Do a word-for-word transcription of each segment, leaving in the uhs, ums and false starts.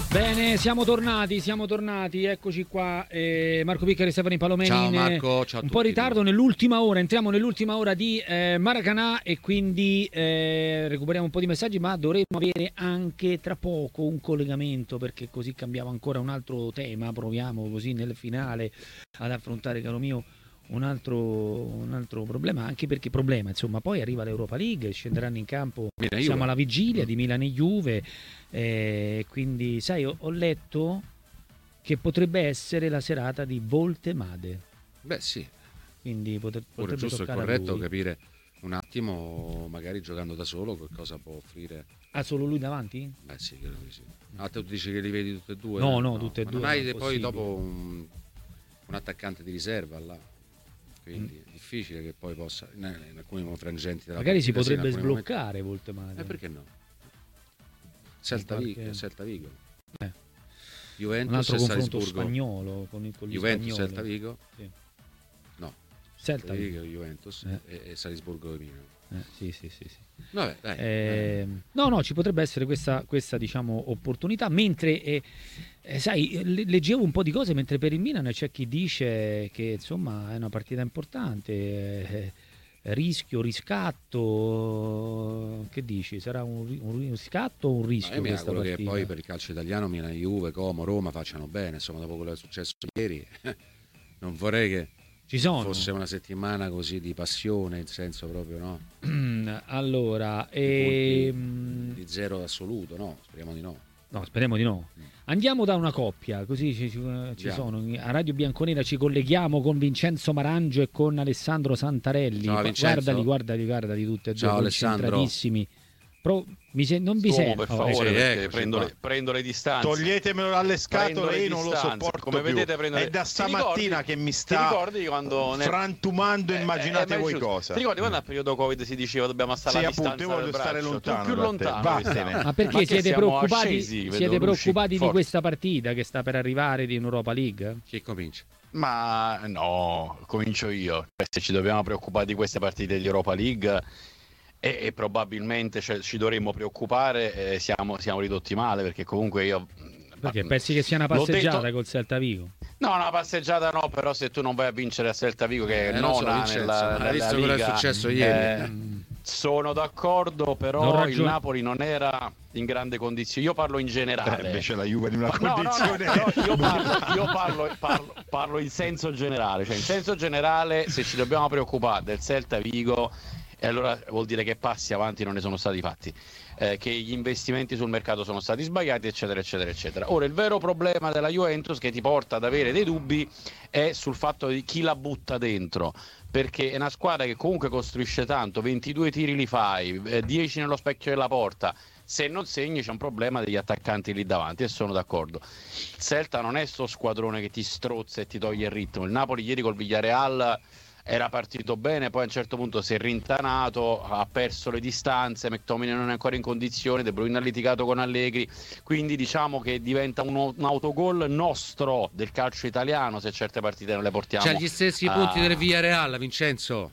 Bene, siamo tornati, siamo tornati, eccoci qua, eh, Marco Piccari e Stefano Palomeni. Ciao in, Marco, ciao a un tutti. po' in ritardo nell'ultima ora, entriamo nell'ultima ora di eh, Maracanã e quindi eh, recuperiamo un po' di messaggi, ma dovremo avere anche tra poco un collegamento perché così cambiamo ancora un altro tema, proviamo così nel finale ad affrontare, caro mio, un altro, un altro problema, anche perché problema, insomma, poi arriva l'Europa League, scenderanno in campo, Milan, siamo Juve. alla vigilia di Milan e Juve, eh, quindi sai, ho, ho letto che potrebbe essere la serata di Voltemade. Beh sì, quindi potre, ora potrebbe giusto e toccare a corretto lui. capire un attimo, magari giocando da solo, che cosa può offrire. Ha solo lui davanti? Beh sì, credo di sì. Ah, tu dici che li vedi tutti e due? No, no, tutte e ma due, non hai non è poi possibile. dopo un, un attaccante di riserva là, quindi è difficile che poi possa in, in alcuni frangenti della Magari si partita, potrebbe sì, in alcuni sbloccare Voltemade. momenti- eh perché no? Celta Qualche- Vigo, Celta Vigo. Eh. Juventus Un altro e confronto Salisburgo. spagnolo con, il- con gli Juventus, spagnoli. Celta Vigo. Sì. No, Celta Celta Vigo. Vigo, Juventus Eh. e, e Salisburgo e Milan. Eh, sì, sì, sì, sì. Vabbè, dai. Eh, no, no, ci potrebbe essere questa, questa diciamo, opportunità. Mentre, eh, eh, sai, le- leggevo un po' di cose, mentre per il Milan c'è chi dice che insomma è una partita importante, eh, rischio, riscatto. Che dici? Sarà un, ri- un riscatto o un Ma rischio io mi questa auguro che partita? poi per il calcio italiano Milan, Juve, Como, Roma facciano bene, insomma, dopo quello che è successo ieri. Non vorrei che Ci sono. fosse una settimana così di passione, in senso proprio, no? Allora, Di ehm, Di zero assoluto, no? Speriamo di no. no, speriamo di no. Andiamo da una coppia, così ci, ci- ci Andiamo. sono. A Radio Bianconera ci colleghiamo con Vincenzo Marangio e con Alessandro Santarelli. Ciao, Gu- Vincenzo. Guardali, guardali, guardali tutti e due, Ciao, Alessandro. concentratissimi. Pro- mi se- non vi Uomo, sento. per Oh, favore, sì, perché eccoci prendo qua. le, prendo le distanze. Toglietemelo dalle scatole, Prendo le io non lo distanze. sopporto Come più. vedete, prendo le- È da Ti stamattina ricordi- che mi Ti sta ricordi quando nel- frantumando, Eh, immaginate eh, ma è voi giusto. cosa. Ti ricordi quando al periodo Covid si diceva dobbiamo stare Sì, alla appunto, distanza io voglio del stare braccio? lontano Tu più da te. lontano Vattene. quest'anno. Ma perché Ma che siete siamo preoccupati, ascesi, vedo siete luci preoccupati di forti. questa partita che sta per arrivare di Europa League? Chi comincia? Ma no, comincio io. Se ci dobbiamo preoccupare di queste partite di Europa League e, e probabilmente cioè, ci dovremmo preoccupare, eh, siamo, siamo ridotti male perché comunque io... Perché pensi che sia una L'ho passeggiata detto- col Celta Vigo? No, una passeggiata no, però se tu non vai a vincere a Celta Vigo che Eh, è non so, nona Vincenzo, nella, ma hai nella visto quello che è Liga, successo ieri? eh, sono d'accordo, Non però ragion- il Napoli non era in grande condizione. Io parlo in Eh, generale. invece la Juve di una Ma- no, no, no, condizione. però io, parlo, io parlo, parlo- parlo in senso generale, cioè in senso generale se ci dobbiamo preoccupare del Celta Vigo, e allora vuol dire che passi avanti non ne sono stati fatti, eh, che gli investimenti sul mercato sono stati sbagliati, eccetera, eccetera, eccetera. Ora il vero problema della Juventus che ti porta ad avere dei dubbi è sul fatto di chi la butta dentro, perché è una squadra che comunque costruisce tanto, ventidue tiri li fai, eh, dieci nello specchio della porta. Se non segni c'è un problema degli attaccanti lì davanti e sono d'accordo. Il Celta non è sto squadrone che ti strozza e ti toglie il ritmo. Il Napoli ieri col Villarreal era partito bene, poi a un certo punto si è rintanato, ha perso le distanze, McTominay non è ancora in condizione, De Bruyne ha litigato con Allegri, quindi diciamo che diventa un, un autogol nostro del calcio italiano se certe partite non le portiamo. C'ha gli stessi a- punti del Villarreal, Vincenzo.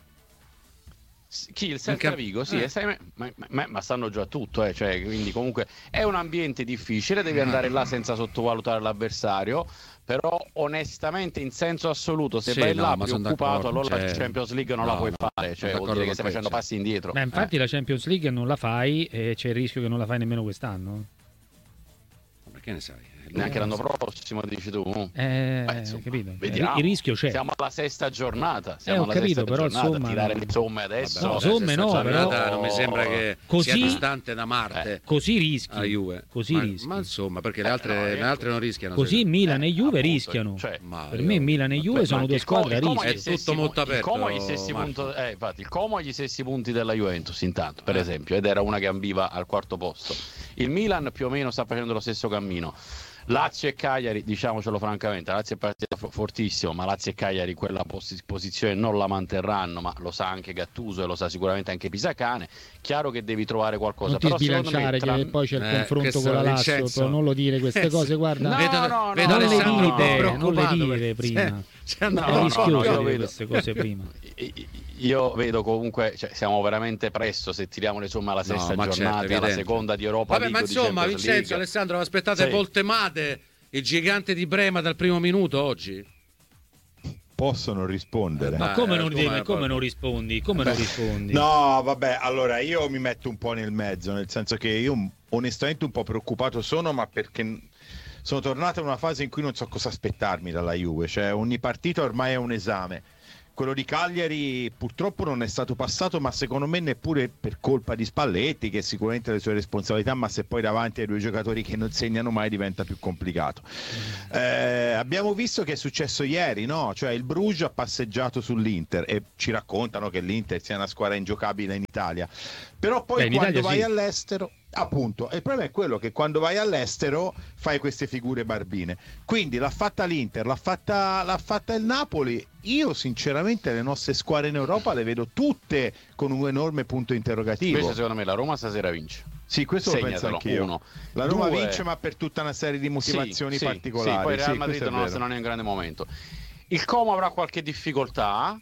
Chi? Il Celta Anche- Vigo? Sì, eh. e sai, ma, ma- ma stanno già a tutto, eh, cioè, quindi comunque è un ambiente difficile, devi andare là senza sottovalutare l'avversario, però onestamente in senso assoluto se Sì, vai no, là ma son preoccupato d'accordo, allora la cioè- Champions League non no, la puoi no, fare, cioè sono vuol dire d'accordo che stai con facendo te, passi indietro. Beh, infatti la Champions League non la fai e c'è il rischio che non la fai nemmeno quest'anno. Ma perché ne sai? Neanche l'anno prossimo, dici tu. Eh, Beh, insomma, capito? vediamo. Il rischio c'è. Siamo alla sesta giornata. Eh, Siamo ho alla capito, sesta però, giornata. insomma, Tirare no. le somme adesso. No, Vabbè, somme questa no, giornata però- non mi sembra che Così- sia distante da Marte. Così rischi. a Juve. Così ma, rischi. ma insomma, perché le Eh, altre, no, le io- altre non rischiano. Così secondo Milan e Eh, Juve appunto, rischiano. cioè, me. Ma Per io- me Milan e Juve Ma sono anche due il Co- squadre a il Como rischio. ha gli È stessi tutto molto punti- il Como ha gli aperto, stessi Marco. punti, eh, infatti, il Como ha gli stessi punti della Juventus intanto, per Eh. esempio, ed era una che ambiva al quarto posto. Il Milan più o meno sta facendo lo stesso cammino. Lazio e Cagliari, diciamocelo francamente, Lazio è partita fortissimo, ma Lazio e Cagliari quella pos- posizione non la manterranno, ma lo sa anche Gattuso e lo sa sicuramente anche Pisacane. Chiaro che devi trovare qualcosa. Non ti però sbilanciare tra... che poi c'è il Eh, confronto con la Lazio, Vincenzo. però non lo dire queste Eh, cose, guarda. No, vedo, no, vedo no, non, le Alessandro Alessandro un po' dite, non le preoccupato dire perché prima. c'è- c'è una- È no, rischioso no, io dire vedo- queste cose prima. Io vedo comunque, cioè, siamo veramente presto se tiriamo le somme alla No, sesta ma certo, giornata, alla evidente. seconda di Europa Vabbè, League, ma di insomma, Champions Vincenzo, League. Alessandro, aspettate Sì. Voltemade, il gigante di Brema dal primo minuto oggi? Possono rispondere. Ma Dai, come eh, non, come- come non rispondi? Come non rispondi? No, vabbè, allora io mi metto un po' nel mezzo, nel senso che io onestamente un po' preoccupato sono, ma perché sono tornato in una fase in cui non so cosa aspettarmi dalla Juve, cioè ogni partita ormai è un esame. Quello di Cagliari purtroppo non è stato passato, ma secondo me neppure per colpa di Spalletti, che sicuramente ha le sue responsabilità, ma se poi davanti ai due giocatori che non segnano mai diventa più complicato. Eh, abbiamo visto che è successo ieri, no? Cioè il Bruges ha passeggiato sull'Inter e ci raccontano che l'Inter sia una squadra ingiocabile in Italia, però poi Beh, in quando Italia vai sì. all'estero, appunto, e il problema è quello che quando vai all'estero fai queste figure barbine. Quindi l'ha fatta l'Inter, l'ha fatta, l'ha fatta il Napoli. Io sinceramente le nostre squadre in Europa le vedo tutte con un enorme punto interrogativo. Invece secondo me la Roma stasera vince. Sì, questo lo penso Segnatelo, anch'io. uno. La Roma Due- vince, ma per tutta una serie di motivazioni Sì, sì, particolari. sì, poi il Real Sì, Madrid questo è non, vero. non è in grande momento. Il Como avrà qualche difficoltà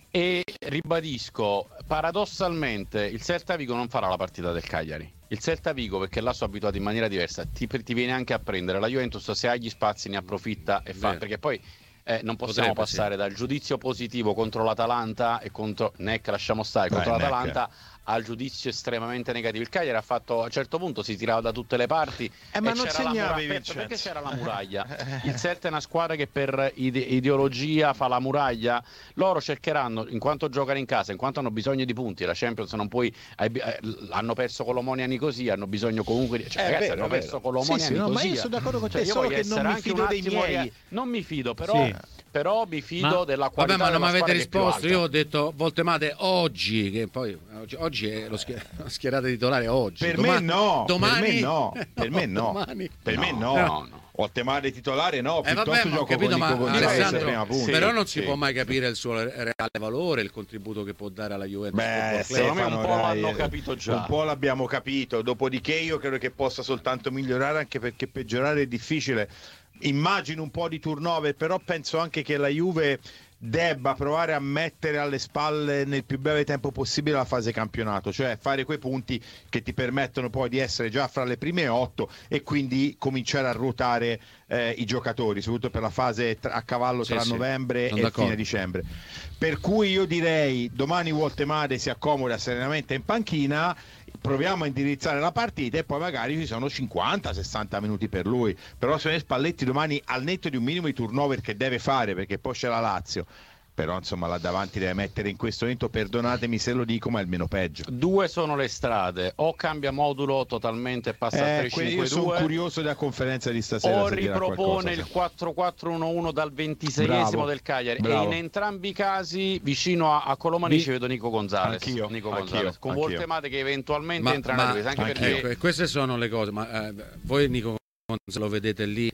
e ribadisco, paradossalmente il Celta Vigo non farà la partita del Cagliari. Il Celta Vigo, perché là sono abituato in maniera diversa, ti, ti viene anche a prendere. La Juventus, se ha gli spazi, ne approfitta e fa, Vero. perché poi eh, non possiamo Potrebbe, passare dal giudizio positivo contro l'Atalanta e contro Neck, lasciamo stare, contro Dai, Neck. l'Atalanta al giudizio estremamente negativo. Il Cagliari ha fatto, a un certo punto si tirava da tutte le parti Eh, ma e non c'era la segnavi, muraglia. Vincenzo. Perché c'era la muraglia? Il Celta è una squadra che per ide- ideologia fa la muraglia. Loro cercheranno, in quanto giocano in casa, in quanto hanno bisogno di punti, la Champions non puoi eh, eh, hanno perso con l'Omonia Nicosia, hanno bisogno comunque di, cioè, È ragazzi, vero, hanno è vero. perso con l'Omonia Sì, sì, no, Nicosia. ma io sono d'accordo con Cioè, te, io solo voglio che non essere mi anche fido un dei attimo miei. rea- non mi fido, però Sì. però mi fido Ma- della Vabbè, qualità ma non mi della avete squadra che è più risposto. alta. Io ho detto Voltemade oggi, che poi oggi, oggi è lo schier- la schierata titolare oggi. Per Doma- me no, domani per me no, per me no, domani. per me no. no, no. Voltemade titolare no, Eh piuttosto vabbè, ma ho gioco capito, con ma Nico Gonzalez a Alessandro, prima punta. sì, però non si sì. può mai capire il suo reale valore, il contributo che può dare alla Juventus. Beh, Football Club. secondo me un Stefano, po' dai, l'hanno eh, capito già. Un po' l'abbiamo capito, dopodiché io credo che possa soltanto migliorare, anche perché peggiorare è difficile. Immagino un po' di turnover, però penso anche che la Juve debba provare a mettere alle spalle nel più breve tempo possibile la fase campionato, cioè fare quei punti che ti permettono poi di essere già fra le prime otto e quindi cominciare a ruotare eh, i giocatori, soprattutto per la fase tra- a cavallo Sì, tra sì, novembre sono e d'accordo. fine dicembre. Per cui io direi domani Voltemade si accomoda serenamente in panchina, proviamo a indirizzare la partita e poi magari ci sono cinquanta sessanta minuti per lui, però se Spalletti domani al netto di un minimo di turnover che deve fare, perché poi c'è la Lazio, però insomma là davanti deve mettere in questo momento, perdonatemi se lo dico, ma è il meno peggio. Due sono le strade, o cambia modulo totalmente e passa al Eh, que- tre io cinque sono due curioso della conferenza di stasera o se dirà ripropone qualcosa, il sì. quattro quattro uno uno dal ventiseiesimo Bravo, del Cagliari. bravo. E in entrambi i casi vicino a, a Colomani Vi- ci vedo Nico Gonzalez. Anch'io, Nico anch'io, Gonzalez con anch'io. Voltemade che eventualmente Ma- entra ma- nella difesa, anche anch'io. perché Ecco, queste sono le cose, ma eh, voi Nico se lo vedete lì,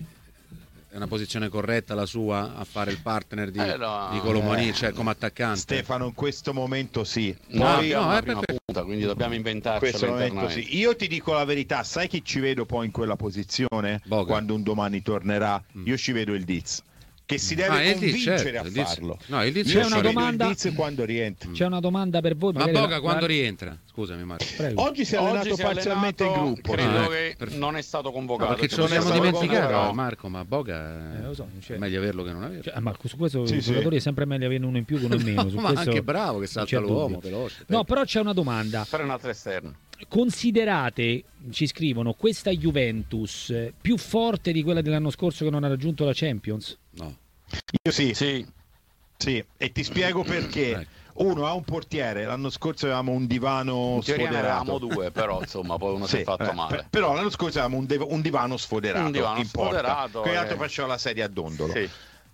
è una posizione corretta la sua a fare il partner di, Eh, no, di Colomani, eh, cioè come attaccante? Stefano in questo momento sì, no, Poi- abbiamo no, una è prima per- punta, quindi dobbiamo in inventarcelo questo momento internamente. sì. Io ti dico la verità, sai chi ci vedo poi in quella posizione Boga. quando un domani tornerà? Io ci vedo il Diz, che si deve Ah, il Diz, convincere certo, a il Diz- farlo. no, il Diz Io C'è ci una vedo domanda- il Diz quando rientra. C'è una domanda per voi, Ma magari Boga la- quando la- rientra? Scusami Marco. Prego. Oggi si è Oggi allenato si è parzialmente allenato, in gruppo. credo Ah, ecco, che perfetto. non è stato No, convocato. perché ce non lo è siamo stato dimenticato, convocato. Marco, ma Boga Eh, lo so, è cioè- meglio averlo che non averlo. Cioè, ma su questo Sì, i sì. giocatori è sempre meglio averne uno in più che uno in meno. Su ma questo anche bravo che non salta c'è l'uomo dubbio. veloce. No, però c'è una domanda. Però è un altro esterno. Considerate, ci scrivono, questa Juventus eh, più forte di quella dell'anno scorso che non ha raggiunto la Champions? No. Io sì, Sì, sì, e ti spiego perché. Ecco. Uno ha un portiere, l'anno scorso avevamo un divano in teoria ne sfoderato. avevamo due, però insomma poi uno si Sì, è fatto eh, male. per- però l'anno scorso avevamo un, dev- un divano sfoderato Un divano in porta, sfoderato, che eh. altro faceva la serie a dondolo. Sì.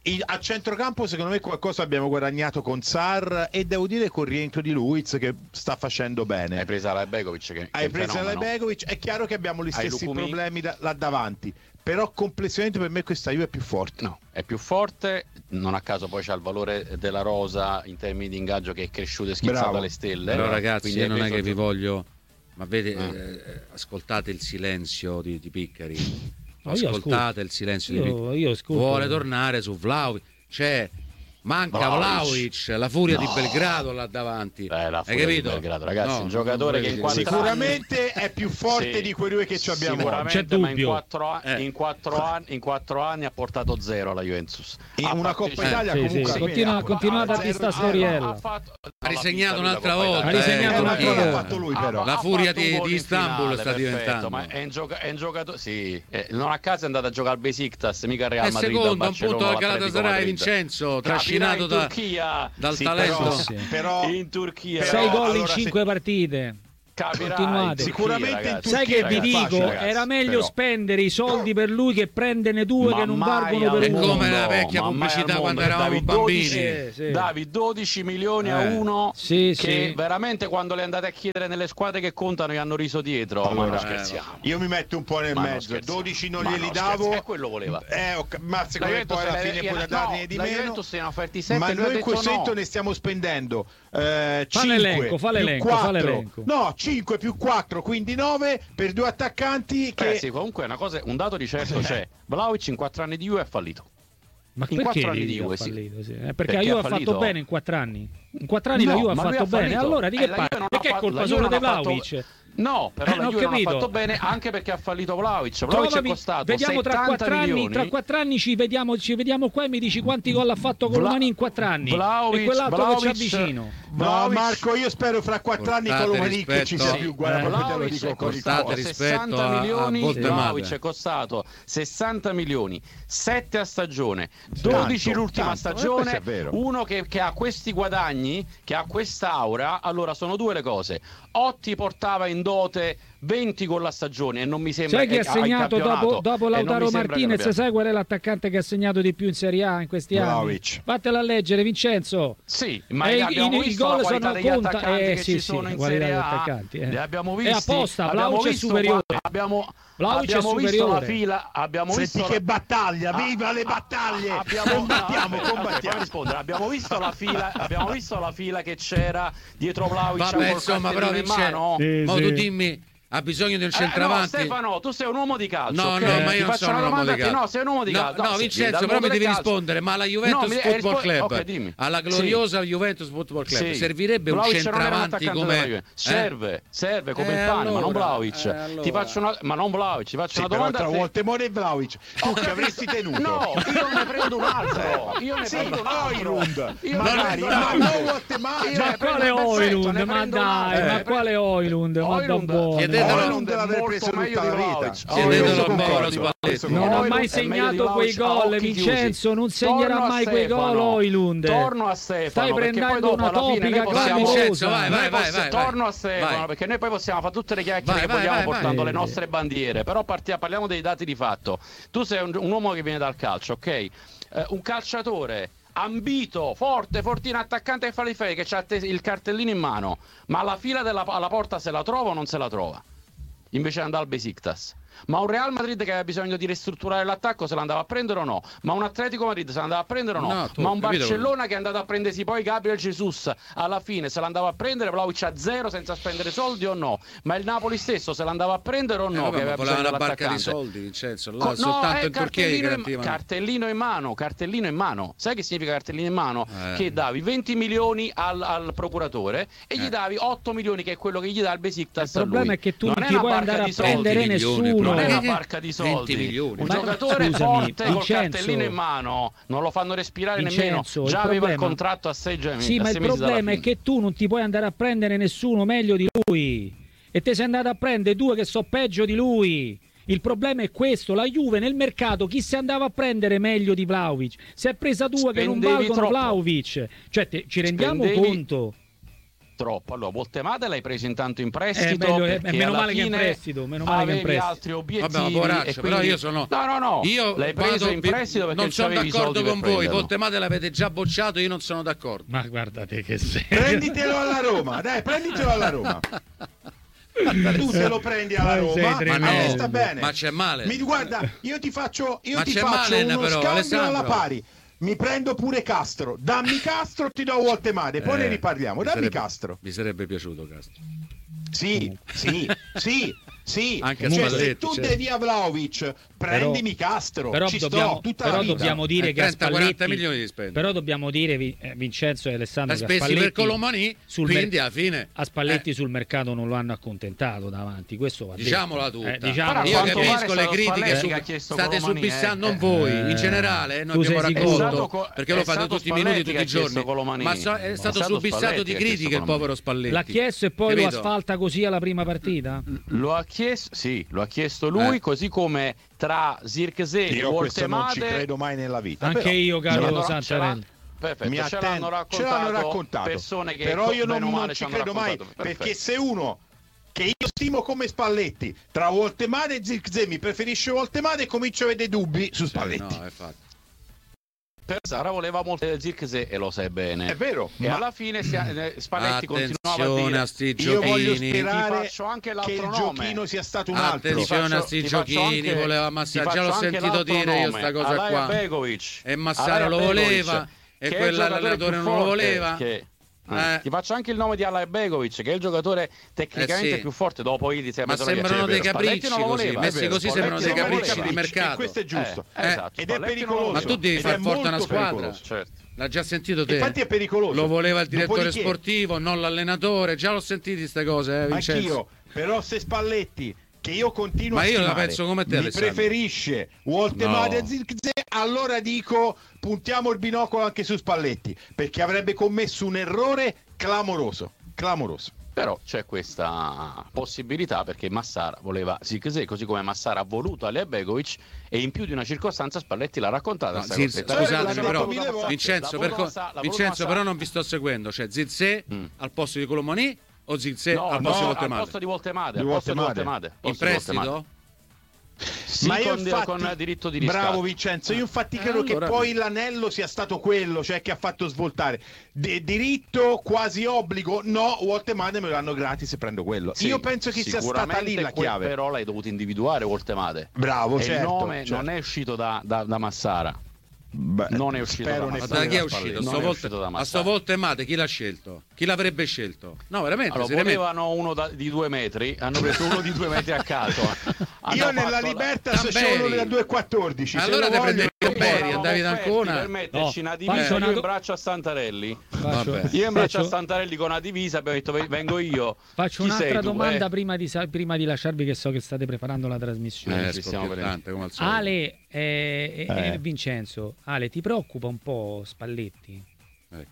a centrocampo secondo me qualcosa abbiamo guadagnato con Sarr e devo dire col rientro di Luiz che sta facendo bene. Hai preso la Begovic che, Hai che preso la Begovic, è chiaro che abbiamo gli stessi problemi da, là davanti, però complessivamente per me questa Juve è più forte. No, è più forte, non a caso poi c'ha il valore della rosa in termini di ingaggio che è cresciuto e schizzato Bravo. alle stelle. Però ragazzi, io non è che vi gioco. voglio, ma vede, Ah. eh, ascoltate il silenzio di, di Piccari, No, io ascoltate ascolto. il silenzio Io- di Piccari. io ascolto. Vuole tornare su Vlahovic, c'è manca Vlahovic. Vlahovic, la furia No. di Belgrado là davanti. Eh, la Hai furia di capito? Belgrado, ragazzi, No, un giocatore non che in volete quattro dire. Sicuramente è più forte Sì, di quei due che ci abbiamo. sicuramente, C'è ma in dubbio. quattro, an- Eh. in, quattro anni, in quattro anni ha portato zero alla Juventus. In Ha una partecipato- Coppa Italia Sì, comunque sì, alla fine continua- ha- continuate a ha- dire sta ha- storiella. Ha, fatto- Ha risegnato non l'ha un'altra vista lui la volta, Coppa Ha risegnato Italia. un'altra Eh, volta. ha fatto lui, però. La ha furia fatto un di- gol di in Istanbul finale, sta perfetto, diventando. ma è un, gioca- è un giocatore, sì, eh, non a caso è andato a giocare al Besiktas, mica al Real È Madrid, secondo, al un punto Barcellona, al all'Atletico Galatasaray, Madrid. Vincenzo, Capirà trascinato in da- Turchia, dal sì, talento. però- Sì, sì. però in Turchia sei gol in allora, cinque se- partite. capirà Continuate. in Turchia, Sicuramente in ragazzi. Sai che vi Ragazzi, dico, facile, ragazzi, era meglio però. spendere i soldi per lui che prenderne due Ma che non mai valgono per al È uno. come la mondo, vecchia ma mai pubblicità al quando mondo. eravamo Davi bambini. dodici, Eh, sì. davi dodici milioni a Eh. uno Sì, che sì. veramente quando le andate a chiedere nelle squadre che contano gli hanno riso dietro. Ma Allora, non eh, scherziamo. Io mi metto un po' nel Ma non mezzo, scherziamo. dodici non Ma glieli non davo. scherziamo, e quello voleva. Eh, ok, ma secondo me Juventus poi alla se ne- fine era- puoi no, darne di la meno. Juventus ne ha offerti sette, Ma lui ha noi in detto questo no. momento ne stiamo spendendo eh, Fa cinque l'elenco, fa più l'elenco, quattro. fa l'elenco. No, cinque più quattro, quindi nove per due attaccanti che Eh sì, comunque una cosa, un dato di certo c'è. Vlahovic in quattro anni di Juve ha fallito. Ma in perché quattro anni dici di che ha Juve, sì. fallito? Sì. Eh, perché, Perché la Juve ha ha fatto fallito? bene in quattro anni. In quattro anni la No, Juve ha ma lui fatto ha bene. fallito. Allora di Eh, che la parli? Juve non Perché ha è fatto- colpa la solo Juve di non ha fatto- Vlahovic? No, però Eh, la non ho Juve non ha capito. fatto bene anche perché ha fallito Vlahovic. Vlahovic Trovami- è costato vediamo tra settanta quattro anni, milioni. tra quattro anni ci vediamo, ci vediamo qua e mi dici quanti gol ha fatto con Vla- Romani in quattro anni Vlahovic- e quell'altro Vlahovic- che c'è vicino. No, Vlahovic- Marco, io spero fra quattro anni Portate con Lomanic che ci sia rispetto- più. Guarda, Eh, proprio te lo Vlahovic dico è con il costato cuore. rispetto sessanta a- a milioni, Voltemade. Vlahovic è costato sessanta milioni, sette a stagione, dodici Tanto, l'ultima tanto, eh, stagione, questo è vero. uno che, che ha questi guadagni, che ha quest'aura. Allora sono due le cose: Otti portava in dote venti con la stagione e non mi sembra Sai chi che ha segnato dopo, dopo e non Lautaro mi sembra che Martinez? abbia- Sai qual è l'attaccante che ha segnato di più in Serie A in questi anni? Vlahovic. Vattela a leggere, Vincenzo. Sì, ma E abbiamo i- i visto gol la qualità sono degli conta- attaccanti eh, che sì, ci sì, sono in qualità Serie degli A. attaccanti, eh. Li abbiamo E visti. apposta, abbiamo Vlahovic è visto superiore. qua- Abbiamo, Vlahovic è abbiamo visto superiore. la fila. Abbiamo Senti visto che la- battaglia, Ah, viva le ah, battaglie! Abbiamo, combattiamo, no, aspetta, combattiamo. fammi rispondere. Abbiamo visto la fila, abbiamo visto la fila che c'era dietro Vlahovic. Vabbè, col insomma, però cartellino in mano. Vincenzo, ma Sì, tu sì. dimmi, ha bisogno di un Eh, no, centravanti? Stefano, tu sei un uomo di calcio. No, ok? no, ma Ti io non faccio sono una un uomo domanda di a te. calcio. No, sei un uomo di No, calcio. no, sì, Vincenzo, dal però mondo mi devi del calcio. rispondere, ma alla Juventus No, mi- eh, Football rispo- Club, ok, dimmi. alla Sì. gloriosa Juventus Football Club, Sì. servirebbe un Vlahovic non era un centravanti attaccante come... della Juve. eh? Serve, serve come Eh, il pane, ma non allora, Vlahovic. eh, allora. Ti faccio una, ma non Vlahovic, ti faccio Sì, una però domanda tra a te. Voltemade e Vlahovic tu che avresti tenuto. No, io ne prendo un altro. Io ne Sì, prendo un altro. Højlund. Io ne Magari, prendo un ma altro. non Voltemade. Io Ma ne quale prendo- perfetto, Højlund? ne Ma prendo un dai, altro. ma quale Højlund? Ma da Højlund- buono. Chiedetelo- Højlund è l'aver molto preso meglio tutta di la vita. Vlahovic. Chiedetelo Højlund a è me, molto lo meglio. Spalletti. Non ha Højlund mai è meglio di segnato quei Vlahovic a gol, occhi Vincenzo, chiusi. non segnerà Torno a mai quei Stefano. gol Højlund. Torno a Stefano. Stai perché poi prendendo dopo una alla fine topica noi possiamo- clamorosa. Vincenzo, vai, Noi vai, vai, possi- vai, torno vai. a Stefano Vai. perché noi poi possiamo fare tutte le chiacchiere Vai, che vai, vogliamo vai, portando vai. le nostre bandiere, però partia- parliamo dei dati di fatto. Tu sei un, un uomo che viene dal calcio, ok? Eh, un calciatore ambito, forte, fortino, attaccante che fa le fede, che ha il cartellino in mano, ma alla fila della alla porta se la trova o non se la trova? Invece di andare al Besiktas. Ma un Real Madrid che aveva bisogno di ristrutturare l'attacco se l'andava a prendere o no? Ma un Atletico Madrid se l'andava a prendere o no? No, tu, Ma un capito? Barcellona che è andato a prendersi poi Gabriel Jesus alla fine se l'andava a prendere, Vlahovic a zero senza spendere soldi o no? Ma il Napoli stesso se l'andava a prendere o Eh, no? vabbè, che ma aveva voleva bisogno una barca di dell'attaccante. soldi, Vincenzo, là, Co- no, soltanto è in Turchia gli cartellino in, garantivano. cartellino in mano, cartellino in mano. Sai che significa cartellino in mano? Eh. Che davi venti milioni al, al procuratore e gli Eh. davi otto milioni, che è quello che gli dà il Besiktas. Il problema a lui. è che tu non non è ti una puoi barca andare a di soldi. prendere venti milioni, nessuno. Non è una Eh, barca di soldi. venti milioni. Un Ma- giocatore scusami, forte col Vincenzo. cartellino in mano non lo fanno respirare Vincenzo, nemmeno. il Già aveva il problema- contratto a sei già Sì, a ma sei il mesi dalla problema è fine. che tu non ti puoi andare a prendere nessuno meglio di lui. E te sei andato a prendere due che so peggio di lui. Il problema è questo, la Juve nel mercato chi si andava a prendere meglio di Vlahovic? Si è presa due che non Spendevi valgono troppo. Vlahovic. Cioè te- ci rendiamo Spendevi- conto? troppo. Allora, Voltemade l'hai preso intanto in prestito, Eh, meglio- eh, perché meno alla male che in fine prestito, meno male che in avevi prestito. altri obiettivi. Vabbè, ma poraccio, e però quindi- io sono no, no, no, io l'hai preso vado- in prestito perché non sono c'avevi i d'accordo soldi con per voi. prenderlo. Voltemade l'avete già bocciato, io non sono d'accordo. Ma guardate che sei. Prenditelo alla Roma, dai, prenditelo alla Roma. Tu te lo prendi alla Ma sei Roma, tremendo. a me sta bene. Ma c'è male. Mi guarda, io ti faccio, io Ma ti c'è faccio male, uno però, scambio Alessandro. alla pari. Mi prendo pure Castro. Dammi Castro, ti do Voltemade, poi Eh, ne riparliamo. mi Dammi sarebbe- Castro. Mi sarebbe piaciuto Castro. Sì, sì, sì, sì. Anche Cioè, Spalletti, se tu certo. devi a Vlahovic, prendimi Castro. Però ci dobbiamo, sto tutta però la vita. dobbiamo dire Eh, che a trenta quaranta Spalletti milioni di spendere. però dobbiamo dire Vi- eh, Vincenzo e Alessandro Ha che a spesi per Spalletti Colomani, sul quindi mer- alla fine a Spalletti eh, sul mercato non lo hanno accontentato davanti, questo va detto. diciamola tutta. Eh, diciamo- Però Io quanto pare capisco è le stato critiche Spalletti su- che ha chiesto state Colomani, subissando eh, non voi, eh, in generale, noi tu abbiamo sei sicuro? raccolto È stato co- perché è lo fate stato tutti i minuti, Spalletti tutti che i ha chiesto giorni. Colomani. Ma so- è È stato stato subissato Spalletti di che ha chiesto critiche il Colomani. povero Spalletti. L'ha chiesto e poi lo Capito? asfalta così alla prima partita? Lo ha chiesto, sì, lo ha chiesto lui, Eh. così come tra Zirkzee e Io questo non ci Voltemade. credo mai nella vita. Anche però, io, Ce caro l'hanno- Santarelli. ce l'hanno- Perfetto, mi ce attendo- l'hanno ce raccontato, l'hanno raccontato. persone che Però io bene non, o non male ci hanno credo mai, raccontato. Perfetto. perché se uno che io stimo come Spalletti tra Voltemade e Zirkzee mi preferisce Voltemade, comincio a avere dubbi su Spalletti. No, è fatto. Per Sara voleva molto Zirkzee e lo sai bene. È vero, E ma alla fine si- eh, Spalletti continuava a Attenzione dire a sti io voglio giochini. sperare Ti faccio anche che l'altro il nome. giochino sia stato un altro. Attenzione Ti a faccio- sti ti faccio giochini, anche- voleva ti Massara, faccio già l'ho anche sentito l'altro dire io nome, sta cosa Alaya qua. Begovic. E Massara Alaya lo Begovic, voleva e che è il giocatore quell'allenatore più non lo forte voleva. che- Eh. Ti faccio anche il nome di Alaya Begovic, che è il giocatore tecnicamente Eh sì. più forte dopo Idris e Ma Metrovic. sembrano Sì, è dei vero, capricci Spalletti non lo così, voleva, messi è vero, così Spalletti sembrano dei non lo capricci voleva. di mercato. E questo è giusto. Eh, esatto, Ed è Spalletti pericoloso. non lo Ma tu devi Ed far è forte molto una squadra. pericoloso. Certo. L'ha già sentito te? Infatti è pericoloso. Lo voleva il direttore Dopodiché- sportivo, non l'allenatore. Già l'ho sentito queste cose, eh, Vincenzo. Anch'io, però se Spalletti, che io continuo Ma a io la stimare, penso come te, mi Alessandro. preferisce Voltemade No. e Zirkzee, allora dico puntiamo il binocolo anche su Spalletti, perché avrebbe commesso un errore clamoroso, clamoroso. Però c'è questa possibilità perché Massara voleva Zirkzee, così come Massara ha voluto Alea Begovic, e in più di una circostanza Spalletti l'ha raccontata. No, sta Zirze, cosa. scusatemi, l'ha però detto mille volte. Vincenzo, La per voluto co- Massa- la voluto Vincenzo Massara. però non vi sto seguendo. Cioè Zirze Mm. al posto di Colomani o Zirze No, al no, posto di al Voltemade? posto di Voltemade, al Di posto di Voltemade. Voltemade, al In posto di Voltemade. prestito? Sì, Ma io con, infatti, con diritto di riscatto. bravo Vincenzo, io infatti Eh, credo allora- che poi l'anello sia stato quello, cioè che ha fatto svoltare. De- diritto quasi obbligo, no, Voltemade me lo danno gratis e prendo quello. Sì, io penso che sia stata lì sicuramente la quel chiave. Però l'hai dovuto individuare Voltemade. Bravo, E certo, il nome certo. non è uscito da, da, da Massara. Beh, non è uscito spero da Ma Massara. da chi è da uscito? Spalletti. Sto Non è volte- uscito da a sto Massara. Voltemade chi l'ha scelto? Chi l'avrebbe scelto? No, veramente, Allora, seriamente. volevano uno da- di due metri, hanno preso uno di due metri a caso. Io Hanno nella fatto la- Libertas c'è Tamberi. uno della due e quattordici. se Allora lo te voglio- prendevi Poi Tamberi, eravamo andavi da offerti Ancona. per metterci No, una divisa faccio una io do- in braccio a Santarelli. Faccio, Vabbè. Io in braccio a faccio- Santarelli con una divisa abbiamo detto "Ve- vengo io. faccio Chi sei un'altra tu? domanda Eh, prima, di, sa- prima di lasciarvi, che so che state preparando la trasmissione. Eh, ci stiamo scoppiettante, come al solito. Ale e, e- Eh. e Vincenzo, Ale, ti preoccupa un po' Spalletti? Ecco.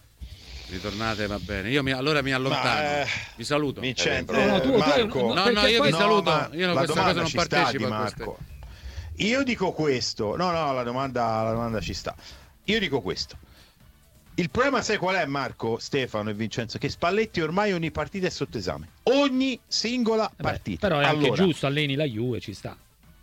Ritornate, va bene. Io mi, allora mi allontano. Ma, eh, Vi saluto. Vincenzo, No, no, tu- tu- Marco, no, No, no, perché io poi- vi No, saluto. ma Io non la questa domanda cosa non ci sta, partecipo Di a queste. Marco. Io dico questo. No, no, la domanda, la domanda ci sta. Io dico questo. Il problema sai qual è, Marco, Stefano e Vincenzo? Che Spalletti ormai ogni partita è sotto esame. Ogni singola Vabbè, partita. però è anche Allora, giusto, alleni la Juve, ci sta.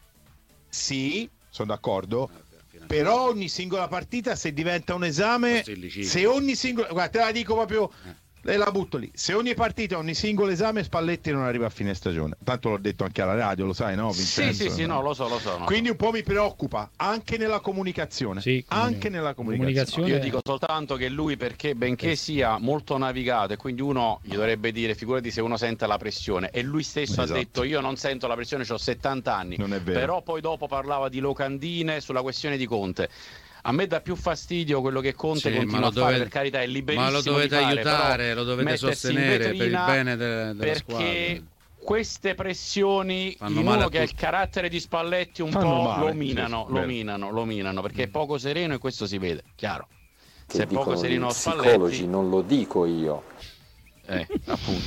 Sì, sono d'accordo. Fino a- Però ogni singola partita, se diventa un esame, Strillicini. se ogni singola, guarda, te la dico proprio, Eh. e la butto lì. Se ogni partita, ogni singolo esame, Spalletti non arriva a fine stagione. Tanto l'ho detto anche alla radio, lo sai, no, Sì, Vincenzo? sì, sì, no, lo so, lo so. no. Quindi un po' mi preoccupa anche nella comunicazione. Sì, anche nella comunicazione. comunicazione. Io dico soltanto che lui, perché benché sia molto navigato, e quindi uno gli dovrebbe dire, figurati se uno sente la pressione, e lui stesso Esatto. ha detto io non sento la pressione, ho settanta anni, Non è vero. però poi dopo parlava di locandine sulla questione di Conte. A me dà più fastidio quello che Conte Sì, continua ma a lo fare, dovete- per carità, è liberissimo ma lo dovete di fare, aiutare, però lo dovete mettersi in sostenere per il vetrina, bene de- della perché squadra. queste pressioni Fanno in male uno a che ha il tutti. carattere di Spalletti un Fanno po' male, lo minano, sì, lo vero. minano, lo minano, perché è poco sereno e questo si vede, chiaro. Che Se è poco dicono sereno gli Spalletti, psicologi, non lo dico io. eh, appunto.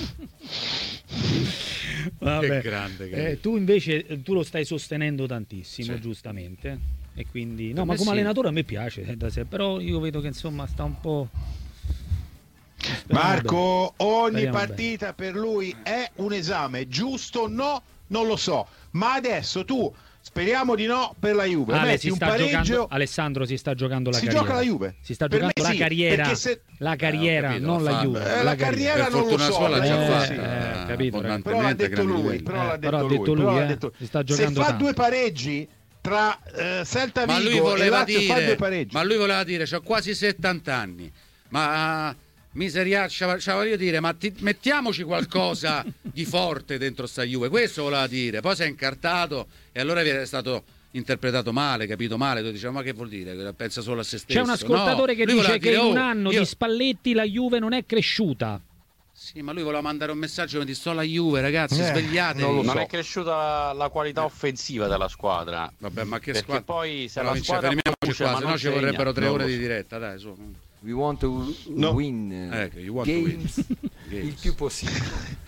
Vabbè. Che grande, che- Eh, tu invece eh, tu lo stai sostenendo tantissimo, Sì. giustamente. E quindi, Per no, ma me come sì. allenatore a me piace, eh, da sé, però io vedo che insomma sta un po'. Marco, ogni Speriamo partita per lui è un esame, giusto o no? Non lo so, ma adesso tu, speriamo di no per la Juve, Ale, metti si un sta pareggio. giocando, Alessandro si sta giocando la si carriera. gioca la Juve. Si sta Per giocando me la sì, carriera, perché se- la carriera, Eh, ho capito, non la la fa- Juve. Eh, la la carriera Per non lo fortuna so, sua l'ha la già Eh, fatta, eh, eh, capito, però l'ha abbondantemente detto grandi lui, livelli. però l'ha Eh, detto però ha lui, detto però lui, l'ha eh. detto- Si sta se giocando fa tanto. due pareggi tra eh, Celta Ma lui Vigo e voleva Lazio fa due dire, pareggi. ma lui voleva dire, c'ho quasi settanta anni, ma miseriaccia, cioè, voglio dire, ma ti, mettiamoci qualcosa di forte dentro sta Juve, questo voleva dire, poi si è incartato e allora è stato interpretato male, capito male, tu diciamo, ma che vuol dire? Pensa solo a se stesso. C'è un ascoltatore no, che lui dice voleva che dire, in un oh, anno io- di Spalletti la Juve non è cresciuta. Sì, ma lui voleva mandare un messaggio, mi disse, sto la Juve, ragazzi, Eh, svegliatevi. non lo so. Non è cresciuta la qualità offensiva della squadra. Vabbè, ma che Perché squadra? poi se Allora, la Vince, squadra fermiamoci produce, qua, ma se non no ci segna, vorrebbero tre non ore lo di so. diretta, dai, su. We want to No. win uh, Ecco, you want to games win. il Games. più possibile.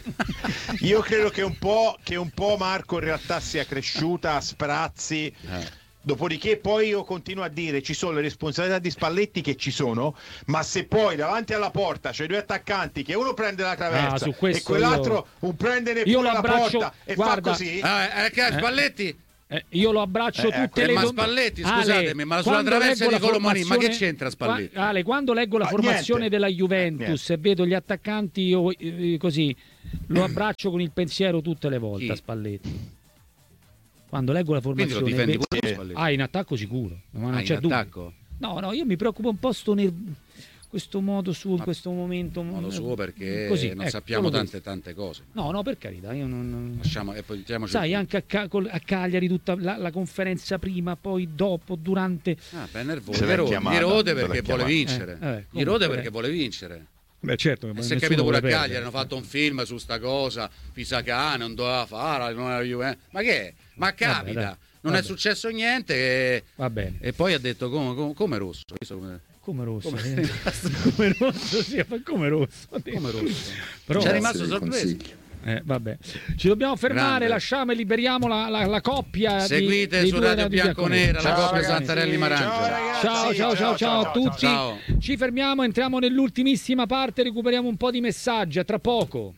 Io credo che un po', che un po' Marco in realtà sia cresciuta a sprazzi. Eh. Dopodiché poi io continuo a dire ci sono le responsabilità di Spalletti che ci sono, ma se poi davanti alla porta c'è due attaccanti che uno prende la Ah, traversa su e questo quell'altro io- un prende Io neppure lo la abbraccio- porta e guarda- fa così. Ah, eh, che Spalletti? Eh, io lo abbraccio Eh, tutte eh, le ma dom- Spalletti, Ale, scusatemi, ma sulla quando traversa leggo di la Colomani, ma che formazione- c'entra Spalletti? Qua- Ale, quando leggo la Ma formazione niente. della Eh, Juventus niente. e vedo gli attaccanti io, eh, così, lo abbraccio con il pensiero tutte le volte Chi? a Spalletti. Quando leggo la Quindi lo formazione difendi ve- pure Sì. Spalletti? ah, in attacco sicuro, ma non Ah, c'è in dubbio. attacco? No, no, io mi preoccupo un po' sto ner- questo modo suo in Ma- questo momento. Modo suo perché Così, non ecco, sappiamo solo tante questo. tante cose. No, no, per carità, io non... non- Lasciamo, e poi mettiamoci Sai, il- anche a, Ca- col- a Cagliari tutta la, la conferenza prima, poi dopo, durante... Ah, beh, è nervoso. Se l'è Gli rode, chiamata, gli rode se l'è perché vuole chiamata. vincere. Eh, eh, Gli comunque, rode eh. perché vuole vincere. Beh, certo, E si è capito pure a Cagliari, hanno fatto un film su sta cosa, Fisacà non doveva fare, non era Juve. Ma che è? Ma capita, dai, non vabbè. è successo niente e, Va bene. e poi ha detto come, come, come rosso. Visto come, Come rosso. Come- eh. come rosso, sì, ma come rosso. come rosso. Però, C'è rimasto Grazie dei sorpreso. consigli. eh, vabbè. Ci dobbiamo fermare, Grande. lasciamo e liberiamo la, la, la coppia. Seguite di, dei su due Radio Bianconera, la Ciao, coppia ragazzi. Santarelli Marangio. Ciao, ragazzi. Ciao, ciao, ciao, ciao a tutti. Ciao. Ci fermiamo, entriamo nell'ultimissima parte, recuperiamo un po' di messaggi. A tra poco.